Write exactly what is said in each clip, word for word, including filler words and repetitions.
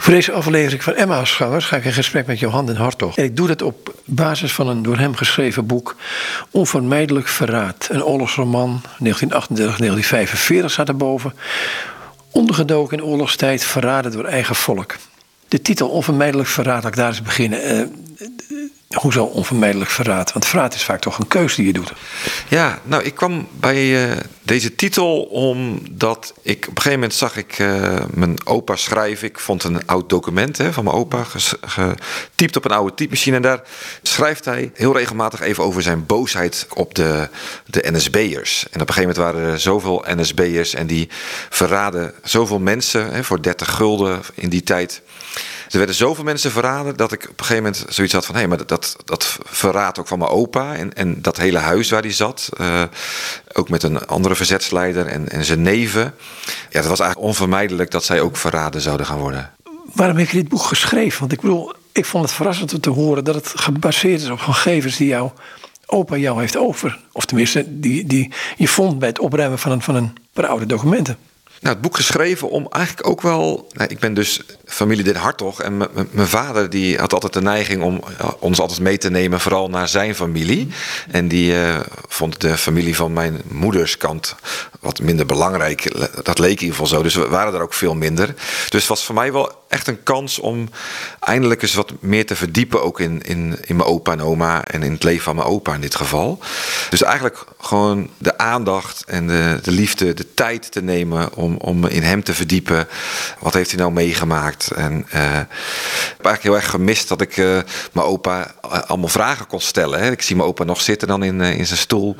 Voor deze aflevering van Emmausgangers ga ik in gesprek met Johan den Hartog. En ik doe dat op basis van een door hem geschreven boek Onvermijdelijk verraad. Een oorlogsroman, negentien achtendertig tot negentien vijfenveertig staat erboven. Ondergedoken in oorlogstijd, verraden door eigen volk. De titel Onvermijdelijk verraad, laat ik daar eens beginnen. Uh, Hoezo onvermijdelijk verraad? Want verraad is vaak toch een keuze die je doet. Ja, nou, ik kwam bij uh, deze titel omdat ik... Op een gegeven moment zag ik uh, mijn opa schrijven. Ik vond een oud document hè, van mijn opa ges, getypt op een oude typemachine. En daar schrijft hij heel regelmatig even over zijn boosheid op de, de N S B'ers. En op een gegeven moment waren er zoveel N S B'ers en die verraden zoveel mensen hè, voor dertig gulden in die tijd. Er werden zoveel mensen verraden dat ik op een gegeven moment zoiets had van... hé, hey, maar dat, dat verraadt ook van mijn opa en, en dat hele huis waar hij zat. Uh, ook met een andere verzetsleider en, en zijn neven. Ja, het was eigenlijk onvermijdelijk dat zij ook verraden zouden gaan worden. Waarom heb je dit boek geschreven? Want ik bedoel, ik vond het verrassend om te horen dat het gebaseerd is op gegevens die jouw opa jou heeft over. Of tenminste, die, die je vond bij het opruimen van een, van een paar oude documenten. Nou, het boek geschreven om eigenlijk ook wel... Nou, ik ben dus familie Den Hartog en mijn vader die had altijd de neiging om ons altijd mee te nemen, vooral naar zijn familie. En die uh, vond de familie van mijn moeders kant wat minder belangrijk. Dat leek in ieder geval zo, dus we waren er ook veel minder. Dus het was voor mij wel echt een kans om eindelijk eens wat meer te verdiepen ook in, in, in mijn opa en oma en in het leven van mijn opa in dit geval. Dus eigenlijk gewoon de aandacht en de, de liefde, de tijd te nemen om, om in hem te verdiepen. Wat heeft hij nou meegemaakt? En uh, ik heb eigenlijk heel erg gemist dat ik uh, mijn opa allemaal vragen kon stellen. Hè. Ik zie mijn opa nog zitten dan in, uh, in zijn stoel.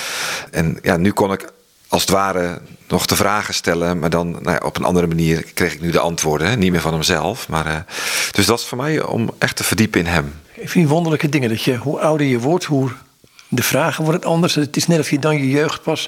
En ja, nu kon ik als het ware nog de vragen stellen, maar dan nou ja, op een andere manier kreeg ik nu de antwoorden. Hè? Niet meer van hemzelf. Maar, uh, dus dat is voor mij om echt te verdiepen in hem. Ik vind wonderlijke dingen. Dat je, hoe ouder je wordt, hoe de vragen worden anders. Het is net of je dan je jeugd pas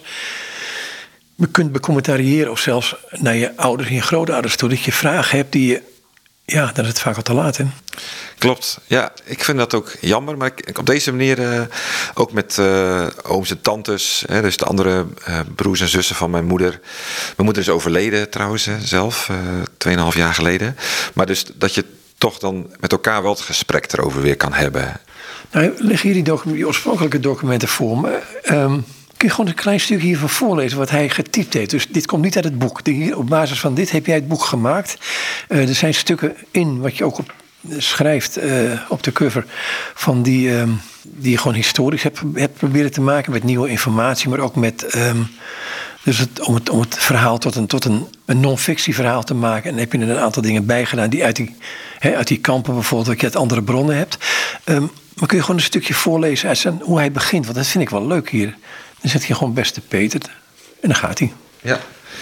kunt becommentariëren of zelfs naar je ouders en je grootouders toe. Dat je vragen hebt die je... Ja, dan is het vaak al te laat, hè? Klopt, ja. Ik vind dat ook jammer. Maar ik, op deze manier, uh, ook met uh, ooms en tantes, hè, dus de andere uh, broers en zussen van mijn moeder. Mijn moeder is overleden trouwens, hè, zelf, uh, tweeënhalf jaar geleden. Maar dus dat je toch dan met elkaar wel het gesprek erover weer kan hebben. Nou, leg hier die, docu- die oorspronkelijke documenten voor me. Um, kun je gewoon een klein stukje hiervan voorlezen wat hij getypt heeft? Dus dit komt niet uit het boek. Hier, op basis van dit heb jij het boek gemaakt. Uh, er zijn stukken in wat je ook op, schrijft uh, op de cover van die, um, die je gewoon historisch hebt, hebt proberen te maken met nieuwe informatie, maar ook met um, dus het, om, het, om het verhaal tot een, tot een, een non-fictie verhaal te maken. En dan heb je er een aantal dingen bij gedaan die uit die, he, uit die kampen bijvoorbeeld, dat je uit andere bronnen hebt. Um, maar kun je gewoon een stukje voorlezen uit zijn, hoe hij begint? Want dat vind ik wel leuk hier. Dan zet je gewoon beste Peter en dan gaat hij. Ja.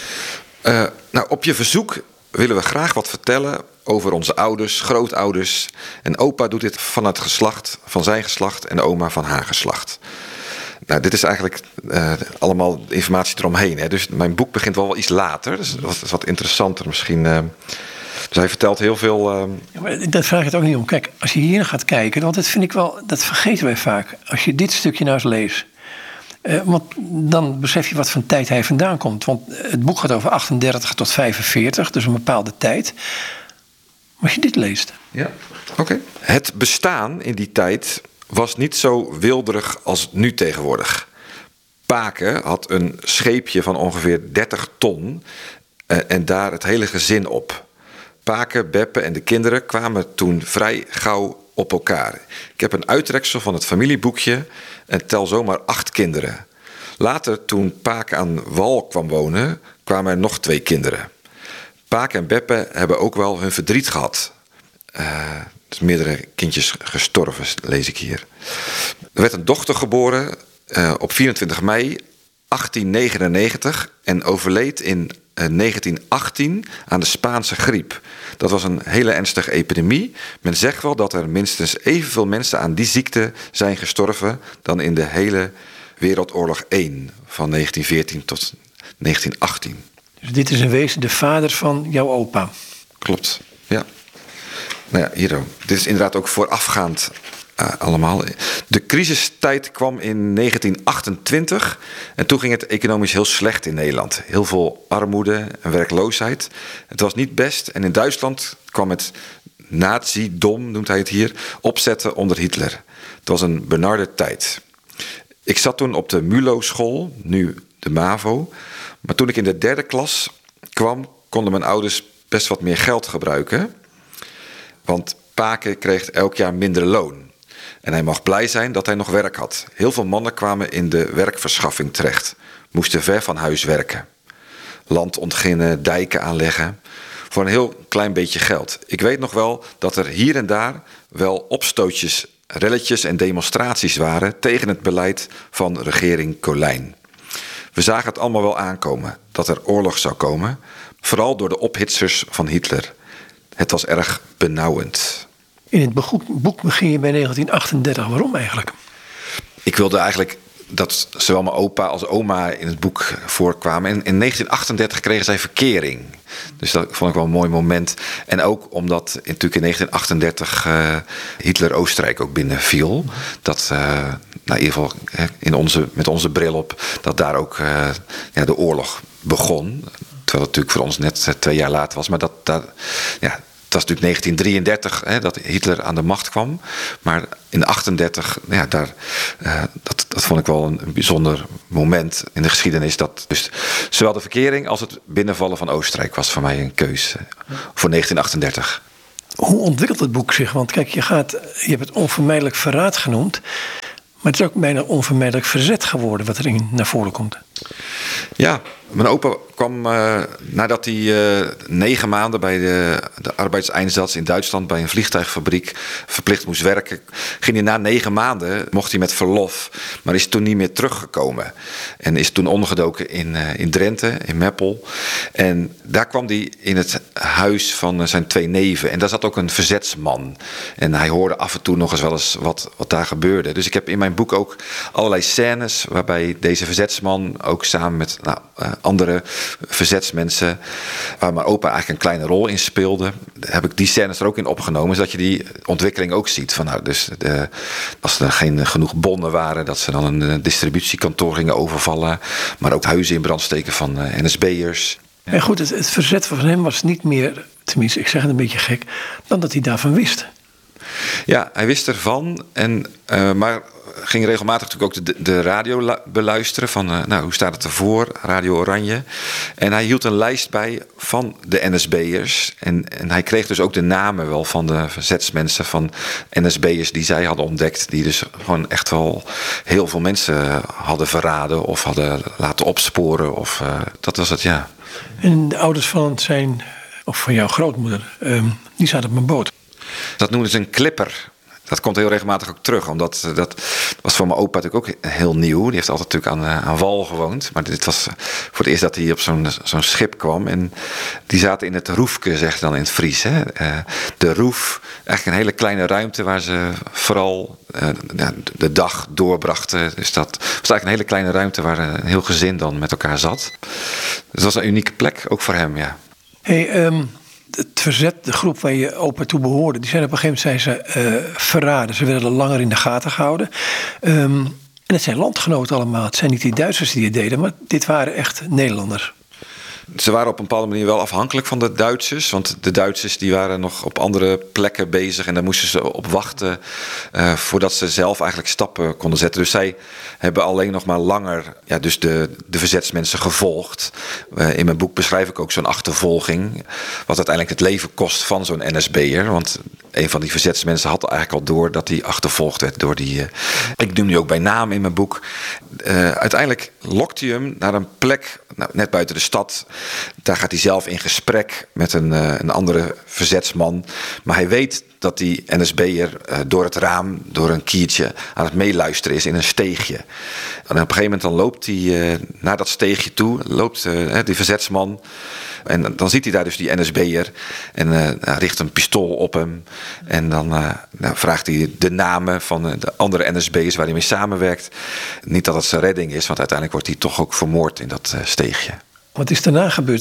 Uh, nou, op je verzoek willen we graag wat vertellen over onze ouders, grootouders. En opa doet dit van het geslacht, van zijn geslacht en oma van haar geslacht. Nou, dit is eigenlijk uh, allemaal informatie eromheen. Hè. Dus mijn boek begint wel iets later. Dus dat is wat interessanter misschien. Uh, dus hij vertelt heel veel... Uh... Ja, maar dat vraag ik het ook niet om. Kijk, als je hier gaat kijken, want dat vind ik wel, dat vergeten wij vaak. Als je dit stukje nou eens leest. Uh, want dan besef je wat voor tijd hij vandaan komt. Want het boek gaat over achtendertig tot vijfenveertig, dus een bepaalde tijd. Maar als je dit leest... Ja, oké. Okay. Het bestaan in die tijd was niet zo wilderig als nu tegenwoordig. Pake had een scheepje van ongeveer dertig ton uh, en daar het hele gezin op. Pake, Beppe en de kinderen kwamen toen vrij gauw op elkaar. Ik heb een uittreksel van het familieboekje en tel zomaar acht kinderen. Later, toen Pake aan wal kwam wonen, kwamen er nog twee kinderen. Pake en Beppe hebben ook wel hun verdriet gehad. Uh, dus meerdere kindjes gestorven, lees ik hier. Er werd een dochter geboren uh, op vierentwintig mei achttien negenennegentig en overleed in uh, negentien achttien aan de Spaanse griep. Dat was een hele ernstige epidemie. Men zegt wel dat er minstens evenveel mensen aan die ziekte zijn gestorven dan in de hele Wereldoorlog één van negentien veertien tot negentien achttien. Dus dit is in wezen de vader van jouw opa? Klopt, ja. Nou ja, hier ook. Dit is inderdaad ook voorafgaand uh, allemaal. De crisistijd kwam in negentien achtentwintig. En toen ging het economisch heel slecht in Nederland. Heel veel armoede en werkloosheid. Het was niet best. En in Duitsland kwam het nazi-dom, noemt hij het hier, opzetten onder Hitler. Het was een benarde tijd. Ik zat toen op de Mulo-school, nu de MAVO. Maar toen ik in de derde klas kwam, konden mijn ouders best wat meer geld gebruiken. Want Pake kreeg elk jaar minder loon. En hij mag blij zijn dat hij nog werk had. Heel veel mannen kwamen in de werkverschaffing terecht. Moesten ver van huis werken. Land ontginnen, dijken aanleggen. Voor een heel klein beetje geld. Ik weet nog wel dat er hier en daar wel opstootjes, relletjes en demonstraties waren tegen het beleid van regering Colijn. We zagen het allemaal wel aankomen, dat er oorlog zou komen. Vooral door de ophitsers van Hitler. Het was erg benauwend. In het boek begin je bij negentien achtendertig. Waarom eigenlijk? Ik wilde eigenlijk dat zowel mijn opa als oma in het boek voorkwamen. En in negentien achtendertig kregen zij verkering. Dus dat vond ik wel een mooi moment. En ook omdat natuurlijk in negentien achtendertig uh, Hitler Oostenrijk ook binnenviel. Dat, uh, nou in ieder geval in onze, met onze bril op, dat daar ook uh, ja, de oorlog begon. Terwijl het natuurlijk voor ons net uh, twee jaar later was. Maar dat, dat, ja, het was natuurlijk negentien drieëndertig hè, dat Hitler aan de macht kwam. Maar in achtendertig, ja, daar, uh, dat, dat vond ik wel een, een bijzonder moment in de geschiedenis. Dat dus zowel de verkering als het binnenvallen van Oostenrijk was voor mij een keus uh, voor negentien achtendertig. Hoe ontwikkelt het boek zich? Want kijk, je, gaat, je hebt het onvermijdelijk verraad genoemd. Maar het is ook bijna onvermijdelijk verzet geworden wat erin naar voren komt. Ja, mijn opa kwam uh, nadat hij uh, negen maanden bij de, de arbeidseinsatz in Duitsland bij een vliegtuigfabriek verplicht moest werken. Ging hij na negen maanden, mocht hij met verlof, maar is toen niet meer teruggekomen. En is toen ondergedoken in, uh, in Drenthe, in Meppel. En daar kwam hij in het huis van uh, zijn twee neven. En daar zat ook een verzetsman. En hij hoorde af en toe nog eens wel eens wat, wat daar gebeurde. Dus ik heb in mijn boek ook allerlei scènes waarbij deze verzetsman ook samen met nou, uh, andere verzetsmensen, waar mijn opa eigenlijk een kleine rol in speelde, heb ik die scènes er ook in opgenomen, zodat je die ontwikkeling ook ziet. Van, nou, dus de, als er geen genoeg bonnen waren, dat ze dan een distributiekantoor gingen overvallen, maar ook huizen in brand steken van uh, N S B'ers. En goed, het, het verzet van hem was niet meer, tenminste ik zeg het een beetje gek, dan dat hij daarvan wist. Ja, hij wist ervan, en, uh, maar ging regelmatig natuurlijk ook de, de radio beluisteren van, uh, nou, hoe staat het ervoor, Radio Oranje. En hij hield een lijst bij van de N S B'ers. En, en hij kreeg dus ook de namen wel van de verzetsmensen van N S B'ers die zij hadden ontdekt. Die dus gewoon echt wel heel veel mensen hadden verraden of hadden laten opsporen. Of, uh, dat was het, ja. En de ouders van zijn, of van jouw grootmoeder, um, die zaten op een boot. Dat noemden ze een klipper. Dat komt heel regelmatig ook terug. Omdat dat was voor mijn opa natuurlijk ook heel nieuw. Die heeft altijd natuurlijk aan, aan wal gewoond. Maar dit was voor het eerst dat hij op zo'n, zo'n schip kwam. En die zaten in het roefke, zegt dan in het Fries. Hè. Uh, de roef, eigenlijk een hele kleine ruimte waar ze vooral uh, de dag doorbrachten. Dus dat was eigenlijk een hele kleine ruimte waar een heel gezin dan met elkaar zat. Dus dat was een unieke plek, ook voor hem, ja. Hey, um... het verzet, de groep waar je opa toe behoorde, die zijn op een gegeven moment zijn ze, uh, verraden. Ze werden langer in de gaten gehouden. Um, en het zijn landgenoten allemaal. Het zijn niet die Duitsers die het deden, maar dit waren echt Nederlanders. Ze waren op een bepaalde manier wel afhankelijk van de Duitsers. Want de Duitsers die waren nog op andere plekken bezig. En daar moesten ze op wachten uh, voordat ze zelf eigenlijk stappen konden zetten. Dus zij hebben alleen nog maar langer ja, dus de, de verzetsmensen gevolgd. Uh, in mijn boek beschrijf ik ook zo'n achtervolging. Wat uiteindelijk het leven kost van zo'n N S B'er. Want een van die verzetsmensen had eigenlijk al door dat hij achtervolgd werd door die... Uh, ik noem die ook bij naam in mijn boek. Uh, uiteindelijk lokt hij hem naar een plek nou, net buiten de stad. Daar gaat hij zelf in gesprek met een, uh, een andere verzetsman. Maar hij weet dat die N S B'er uh, door het raam, door een kiertje aan het meeluisteren is in een steegje. En op een gegeven moment dan loopt hij uh, naar dat steegje toe, loopt uh, die verzetsman. En dan ziet hij daar dus die N S B'er en uh, richt een pistool op hem. En dan uh, nou, vraagt hij de namen van de andere N S B'ers waar hij mee samenwerkt. Niet dat het zijn redding is, want uiteindelijk wordt hij toch ook vermoord in dat uh, steegje. Wat is daarna gebeurd?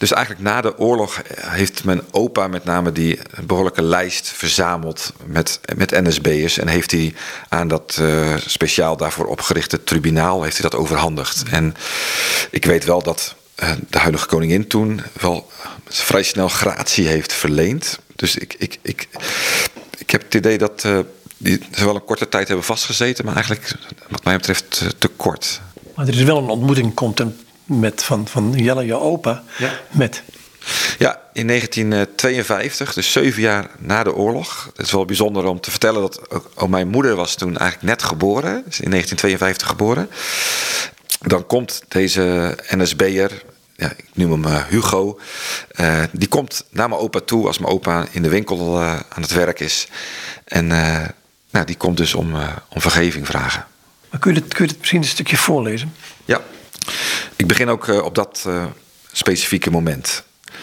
Dus eigenlijk na de oorlog heeft mijn opa met name die behoorlijke lijst verzameld met, met N S B'ers. En heeft hij aan dat uh, speciaal daarvoor opgerichte tribunaal heeft hij dat overhandigd. En ik weet wel dat uh, de huidige koningin toen wel vrij snel gratie heeft verleend. Dus ik, ik, ik, ik heb het idee dat uh, die, ze wel een korte tijd hebben vastgezeten, maar eigenlijk wat mij betreft uh, te kort. Maar er is wel een ontmoeting komt met van, van Jelle, je opa, ja. met... Ja, in negentien tweeënvijftig, dus zeven jaar na de oorlog. Het is wel bijzonder om te vertellen dat ook, ook mijn moeder was toen eigenlijk net geboren. Is in negentien tweeënvijftig geboren. Dan komt deze N S B'er, ja, ik noem hem uh, Hugo. Uh, die komt naar mijn opa toe als mijn opa in de winkel uh, aan het werk is. En uh, nou, die komt dus om, uh, om vergeving vragen. Maar kun je, het, kun je het misschien een stukje voorlezen? Ja, ik begin ook uh, op dat uh, specifieke moment.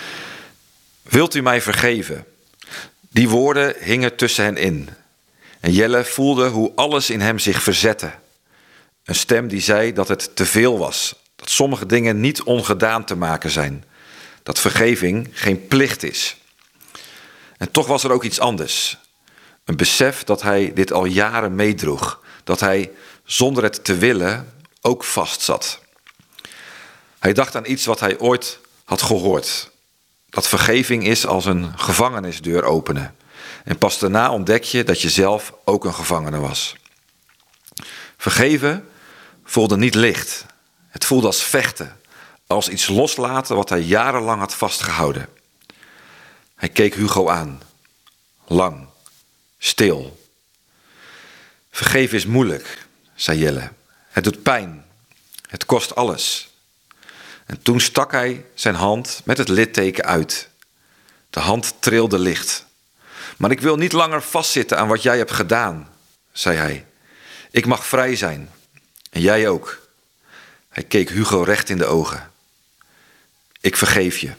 Wilt u mij vergeven? Die woorden hingen tussen hen in. En Jelle voelde hoe alles in hem zich verzette. Een stem die zei dat het te veel was. Dat sommige dingen niet ongedaan te maken zijn. Dat vergeving geen plicht is. En toch was er ook iets anders. Een besef dat hij dit al jaren meedroeg. Dat hij zonder het te willen ook vastzat. Hij dacht aan iets wat hij ooit had gehoord. Dat vergeving is als een gevangenisdeur openen. En pas daarna ontdek je dat je zelf ook een gevangene was. Vergeven voelde niet licht. Het voelde als vechten. Als iets loslaten wat hij jarenlang had vastgehouden. Hij keek Hugo aan. Lang. Stil. Vergeven is moeilijk, zei Jelle. Het doet pijn. Het kost alles. En toen stak hij zijn hand met het litteken uit. De hand trilde licht. Maar ik wil niet langer vastzitten aan wat jij hebt gedaan, zei hij. Ik mag vrij zijn. En jij ook. Hij keek Hugo recht in de ogen. Ik vergeef je.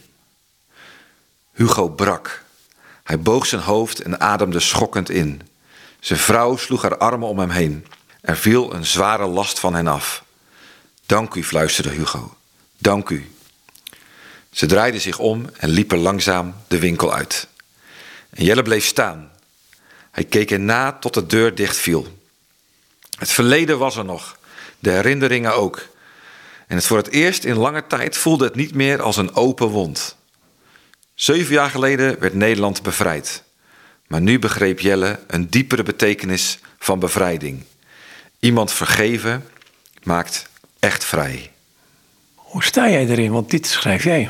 Hugo brak. Hij boog zijn hoofd en ademde schokkend in. Zijn vrouw sloeg haar armen om hem heen. Er viel een zware last van hen af. Dank u, fluisterde Hugo. Dank u. Ze draaiden zich om en liepen langzaam de winkel uit. En Jelle bleef staan. Hij keek erna tot de deur dichtviel. Het verleden was er nog, de herinneringen ook. En het voor het eerst in lange tijd voelde het niet meer als een open wond. Zeven jaar geleden werd Nederland bevrijd. Maar nu begreep Jelle een diepere betekenis van bevrijding. Iemand vergeven maakt echt vrij. Hoe sta jij erin? Want dit schrijf jij.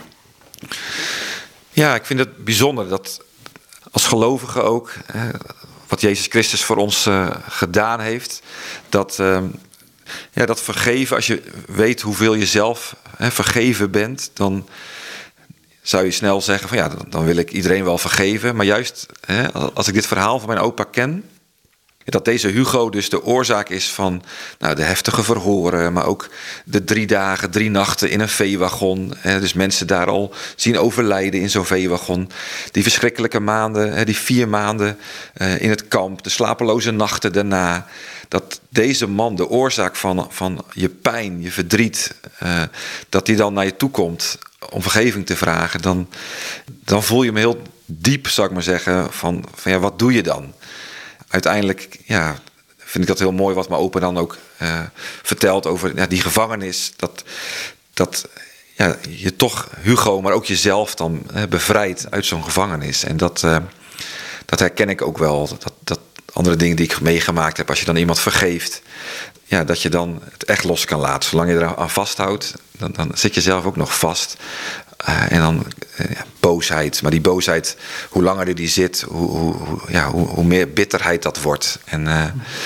Ja, ik vind het bijzonder dat als gelovigen ook, wat Jezus Christus voor ons uh, gedaan heeft, dat, uh, ja, dat vergeven, als je weet hoeveel je zelf hè, vergeven bent, dan zou je snel zeggen van ja, dan, dan wil ik iedereen wel vergeven. Maar juist hè, als ik dit verhaal van mijn opa ken, dat deze Hugo dus de oorzaak is van nou, de heftige verhoren, maar ook de drie dagen, drie nachten in een veewagon. Hè, dus mensen daar al zien overlijden in zo'n veewagon. Die verschrikkelijke maanden, hè, die vier maanden uh, in het kamp, de slapeloze nachten daarna. Dat deze man de oorzaak van, van je pijn, je verdriet, uh, dat die dan naar je toe komt om vergeving te vragen, dan, dan voel je me heel diep, zou ik maar zeggen, van, van ja, wat doe je dan? Uiteindelijk ja, vind ik dat heel mooi wat mijn opa dan ook uh, vertelt over ja, die gevangenis. Dat, dat ja, je toch Hugo, maar ook jezelf dan uh, bevrijdt uit zo'n gevangenis. En dat, uh, dat herken ik ook wel. Dat, dat andere dingen die ik meegemaakt heb, als je dan iemand vergeeft, ja, dat je dan het echt los kan laten. Zolang je er aan vasthoudt, dan, dan zit je zelf ook nog vast. Uh, en dan uh, ja, boosheid. Maar die boosheid, hoe langer die zit, hoe, hoe, ja, hoe, hoe meer bitterheid dat wordt. En, uh,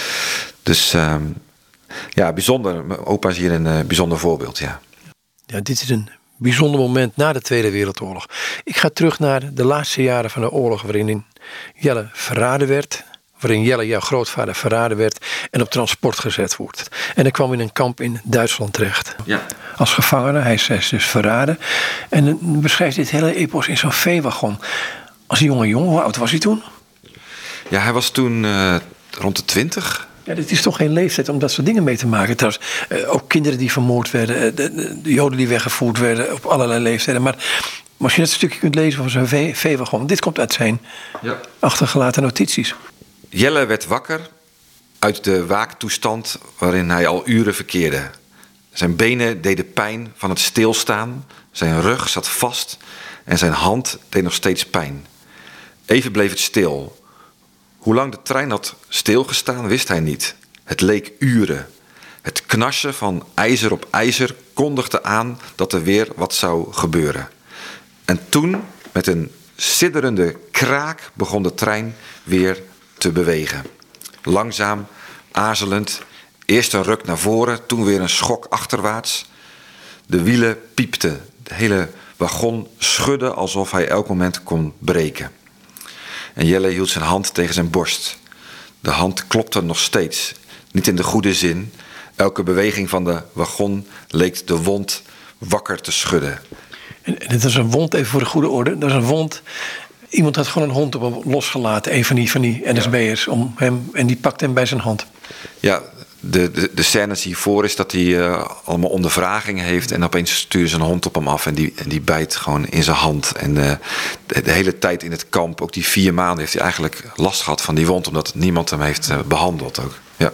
dus uh, ja, bijzonder. Mijn opa is hier een uh, bijzonder voorbeeld. Ja. Ja, dit is een bijzonder moment na de Tweede Wereldoorlog. Ik ga terug naar de laatste jaren van de oorlog, waarin Jelle verraden werd. Waarin Jelle, jouw grootvader, verraden werd en op transport gezet wordt. En hij kwam in een kamp in Duitsland terecht. Ja. Als gevangene, hij is dus verraden. En dan beschrijft dit hele epos in zo'n veewagon. Als een jonge jongen, hoe oud was hij toen? Ja, hij was toen uh, rond de twintig. Ja, dit is toch geen leeftijd om dat soort dingen mee te maken. Trouwens, uh, ook kinderen die vermoord werden, uh, de, de Joden die weggevoerd werden op allerlei leeftijden. Maar Maar als je net een stukje kunt lezen van zijn vee- veewagon. Dit komt uit zijn Ja. achtergelaten notities. Jelle werd wakker uit de waaktoestand waarin hij al uren verkeerde. Zijn benen deden pijn van het stilstaan. Zijn rug zat vast en zijn hand deed nog steeds pijn. Even bleef het stil. Hoe lang de trein had stilgestaan wist hij niet. Het leek uren. Het knarsen van ijzer op ijzer kondigde aan dat er weer wat zou gebeuren. En toen, met een sidderende kraak, begon de trein weer te bewegen. Langzaam, aarzelend, eerst een ruk naar voren, toen weer een schok achterwaarts. De wielen piepten, de hele wagon schudde alsof hij elk moment kon breken. En Jelle hield zijn hand tegen zijn borst. De hand klopte nog steeds, niet in de goede zin. Elke beweging van de wagon leek de wond wakker te schudden. En dit is een wond, even voor de goede orde. Dat is een wond. Iemand had gewoon een hond op hem losgelaten. Een van die, van die N S B'ers. Om hem, en die pakte hem bij zijn hand. Ja, de, de, de scènes hiervoor is dat hij uh, allemaal ondervragingen heeft. En opeens sturen ze een hond op hem af. En die, en die bijt gewoon in zijn hand. En uh, de, de hele tijd in het kamp, ook die vier maanden, heeft hij eigenlijk last gehad van die wond. Omdat niemand hem heeft uh, behandeld ook. Ja.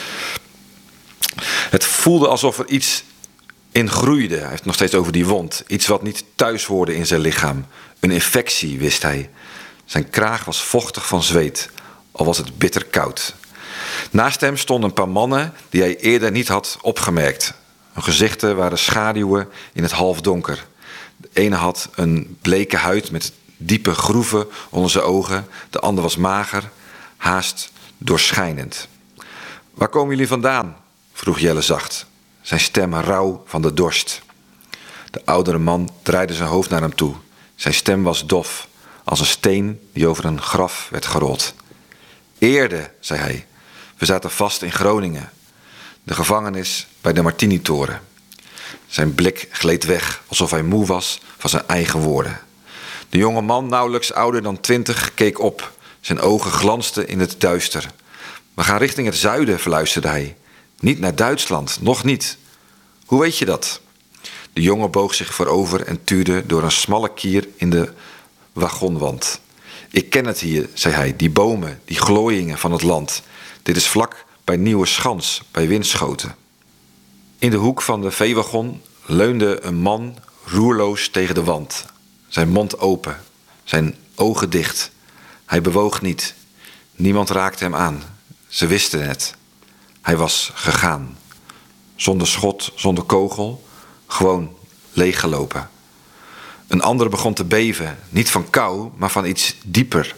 Het voelde alsof er iets in groeide. Hij heeft het nog steeds over die wond. Iets wat niet thuis hoorde in zijn lichaam. Een infectie, wist hij. Zijn kraag was vochtig van zweet, al was het bitter koud. Naast hem stonden een paar mannen die hij eerder niet had opgemerkt. Hun gezichten waren schaduwen in het halfdonker. De ene had een bleke huid met diepe groeven onder zijn ogen. De ander was mager, haast doorschijnend. Waar komen jullie vandaan? Vroeg Jelle zacht. Zijn stem rauw van de dorst. De oudere man draaide zijn hoofd naar hem toe. Zijn stem was dof, als een steen die over een graf werd gerold. Eerde, zei hij. We zaten vast in Groningen. De gevangenis bij de Martini-toren. Zijn blik gleed weg, alsof hij moe was van zijn eigen woorden. De jonge man, nauwelijks ouder dan twintig, keek op. Zijn ogen glansden in het duister. We gaan richting het zuiden, fluisterde hij. Niet naar Duitsland, nog niet. Hoe weet je dat? De jongen boog zich voorover en tuurde door een smalle kier in de wagonwand. Ik ken het hier, zei hij, die bomen, die glooiingen van het land. Dit is vlak bij Nieuwe Schans, bij Winschoten. In de hoek van de veewagon leunde een man roerloos tegen de wand. Zijn mond open, zijn ogen dicht. Hij bewoog niet. Niemand raakte hem aan. Ze wisten het. Hij was gegaan. Zonder schot, zonder kogel. Gewoon leeggelopen. Een ander begon te beven. Niet van kou, maar van iets dieper.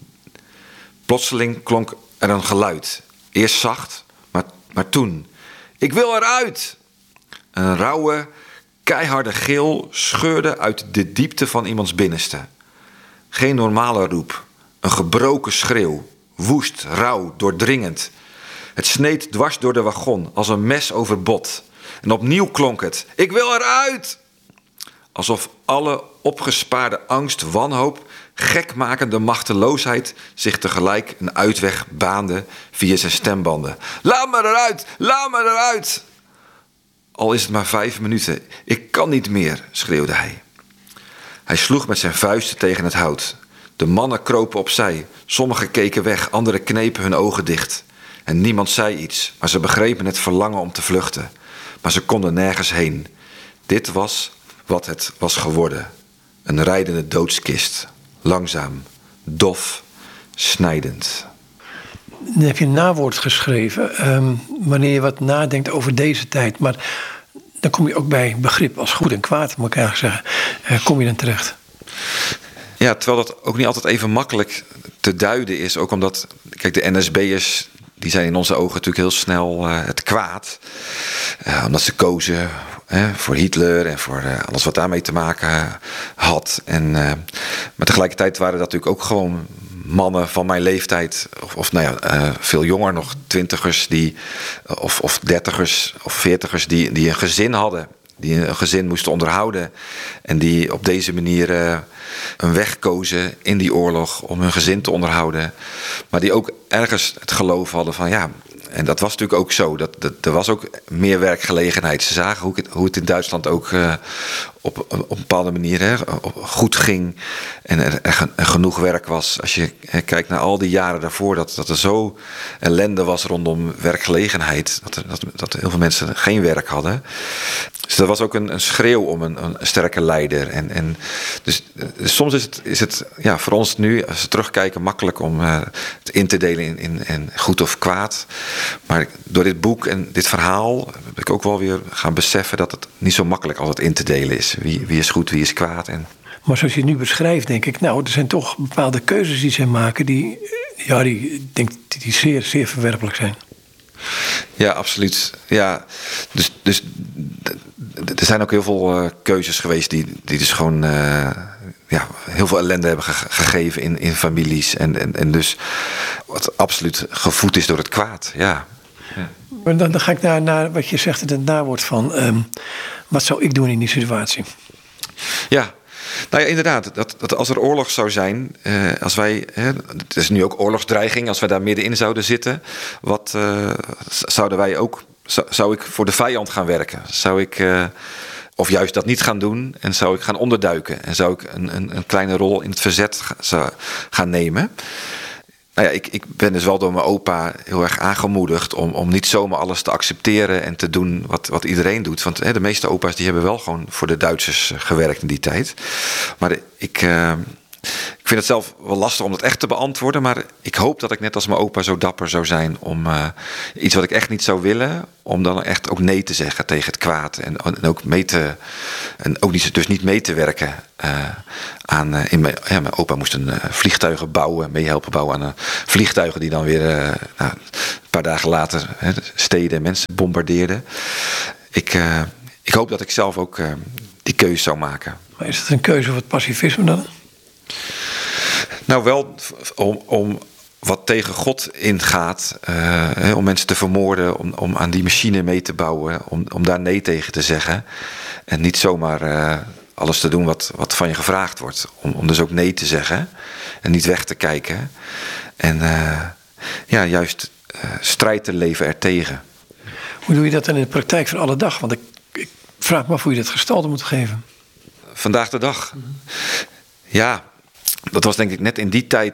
Plotseling klonk er een geluid. Eerst zacht, maar, maar toen. Ik wil eruit! Een rauwe, keiharde gil scheurde uit de diepte van iemands binnenste. Geen normale roep. Een gebroken schreeuw. Woest, rauw, doordringend. Het sneed dwars door de wagon als een mes over bot. En opnieuw klonk het. Ik wil eruit! Alsof alle opgespaarde angst, wanhoop, gekmakende machteloosheid zich tegelijk een uitweg baande via zijn stembanden. Laat me eruit! Laat me eruit! Al is het maar vijf minuten. Ik kan niet meer, schreeuwde hij. Hij sloeg met zijn vuisten tegen het hout. De mannen kropen opzij. Sommigen keken weg, anderen knepen hun ogen dicht. En niemand zei iets, maar ze begrepen het verlangen om te vluchten. Maar ze konden nergens heen. Dit was wat het was geworden. Een rijdende doodskist. Langzaam, dof, snijdend. Dan heb je een nawoord geschreven. Um, wanneer je wat nadenkt over deze tijd. Maar dan kom je ook bij begrip als goed en kwaad, moet ik eigenlijk zeggen. Uh, kom je dan terecht? Ja, terwijl dat ook niet altijd even makkelijk te duiden is. Ook omdat, kijk, de N S B'ers, die zijn in onze ogen natuurlijk heel snel uh, het kwaad. Uh, omdat ze kozen uh, voor Hitler en voor uh, alles wat daarmee te maken uh, had. En, uh, maar tegelijkertijd waren dat natuurlijk ook gewoon mannen van mijn leeftijd. Of, of nou ja, uh, veel jonger nog, twintigers die, of, of dertigers of veertigers die, die een gezin hadden. Die een gezin moesten onderhouden. En die op deze manier uh, een weg kozen in die oorlog om hun gezin te onderhouden. Maar die ook ergens het geloof hadden van ja. En dat was natuurlijk ook zo. Dat, dat, er was ook meer werkgelegenheid. Ze zagen hoe het, hoe het in Duitsland ook uh, op, op een bepaalde manier hè, goed ging en er, er, er genoeg werk was. Als je hè, kijkt naar al die jaren daarvoor, dat, dat er zo ellende was rondom werkgelegenheid, dat, er, dat, dat heel veel mensen geen werk hadden. Dus er was ook een, een schreeuw om een, een sterke leider. En, en dus, dus soms is het, is het ja, voor ons nu, als we terugkijken, makkelijk om uh, het in te delen in, in, in goed of kwaad. Maar door dit boek en dit verhaal heb ik ook wel weer gaan beseffen dat het niet zo makkelijk altijd in te delen is. Wie, wie is goed, wie is kwaad. En... Maar zoals je het nu beschrijft, denk ik, nou, er zijn toch bepaalde keuzes die zij maken die, ja, die, denk, die, die zeer, zeer verwerpelijk zijn. Ja, absoluut. Ja, dus, dus er zijn ook heel veel uh, keuzes geweest die, die dus gewoon uh, ja, heel veel ellende hebben ge- gegeven in, in families. En, en, en dus wat absoluut gevoed is door het kwaad. Ja. Ja. Maar dan, dan ga ik naar, naar wat je zegt in het nawoord van um, wat zou ik doen in die situatie? Ja. Nou ja, inderdaad, dat, dat als er oorlog zou zijn, eh, als wij, hè, het is nu ook oorlogsdreiging, als wij daar middenin zouden zitten, wat uh, zouden wij ook, zou, zou ik voor de vijand gaan werken? Zou ik, uh, of juist dat niet gaan doen en zou ik gaan onderduiken en zou ik een, een, een kleine rol in het verzet ga, zou, gaan nemen? Nou ja, ik, ik ben dus wel door mijn opa heel erg aangemoedigd om, om niet zomaar alles te accepteren en te doen wat, wat iedereen doet. Want hè, de meeste opa's die hebben wel gewoon voor de Duitsers gewerkt in die tijd. Maar ik, uh, ik vind het zelf wel lastig om dat echt te beantwoorden. Maar ik hoop dat ik net als mijn opa zo dapper zou zijn om uh, iets wat ik echt niet zou willen, om dan echt ook nee te zeggen tegen het kwaad. En, en ook mee te, en ook niet, dus niet mee te werken uh, aan. Uh, in mijn, ja, mijn opa moest een uh, vliegtuigen bouwen, meehelpen bouwen aan uh, vliegtuigen die dan weer uh, nou, een paar dagen later hè, steden en mensen bombardeerden. Ik, uh, ik hoop dat ik zelf ook uh, die keuze zou maken. Maar is dat een keuze voor het pacifisme dan? Nou, wel om, om wat tegen God ingaat, uh, om mensen te vermoorden, om, om aan die machine mee te bouwen, om, om daar nee tegen te zeggen. En niet zomaar uh, alles te doen wat, wat van je gevraagd wordt. Om, om dus ook nee te zeggen en niet weg te kijken. En uh, ja, juist uh, strijd te leven ertegen. Hoe doe je dat dan in de praktijk van alle dag? Want ik, ik vraag me af hoe je dat gestalte moet geven. Vandaag de dag. Ja, dat was denk ik net in die tijd